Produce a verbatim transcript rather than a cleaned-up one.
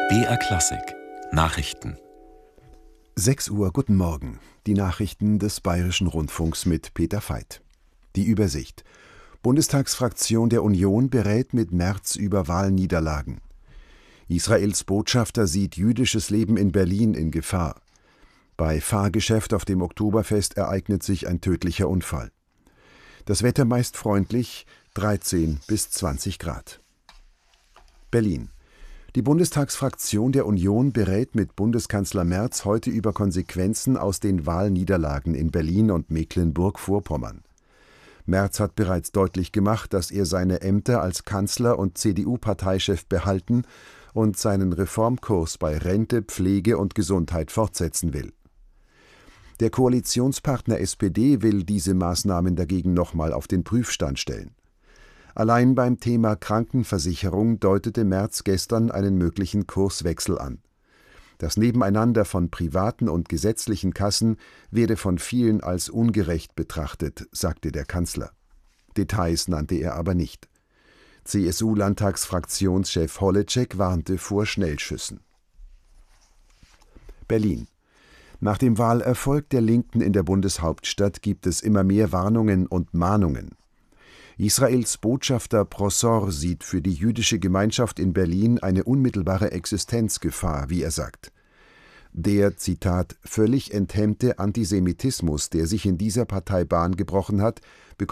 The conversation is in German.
B R Klassik Nachrichten. sechs Uhr, guten Morgen. Die Nachrichten des Bayerischen Rundfunks mit Peter Veit. Die Übersicht. Bundestagsfraktion der Union berät mit Merz über Wahlniederlagen. Israels Botschafter sieht jüdisches Leben in Berlin in Gefahr. Bei Fahrgeschäft auf dem Oktoberfest ereignet sich ein tödlicher Unfall. Das Wetter meist freundlich, dreizehn bis zwanzig Grad. Berlin. Die Bundestagsfraktion der Union berät mit Bundeskanzler Merz heute über Konsequenzen aus den Wahlniederlagen in Berlin und Mecklenburg-Vorpommern. Merz hat bereits deutlich gemacht, dass er seine Ämter als Kanzler und C D U-Parteichef behalten und seinen Reformkurs bei Rente, Pflege und Gesundheit fortsetzen will. Der Koalitionspartner S P D will diese Maßnahmen dagegen nochmal auf den Prüfstand stellen. Allein beim Thema Krankenversicherung deutete Merz gestern einen möglichen Kurswechsel an. Das Nebeneinander von privaten und gesetzlichen Kassen werde von vielen als ungerecht betrachtet, sagte der Kanzler. Details nannte er aber nicht. C S U-Landtagsfraktionschef Holleczek warnte vor Schnellschüssen. Berlin. Nach dem Wahlerfolg der Linken in der Bundeshauptstadt gibt es immer mehr Warnungen und Mahnungen. Israels Botschafter Prosor sieht für die jüdische Gemeinschaft in Berlin eine unmittelbare Existenzgefahr, wie er sagt. Der, Zitat, völlig enthemmte Antisemitismus, der sich in dieser Partei Bahn gebrochen hat,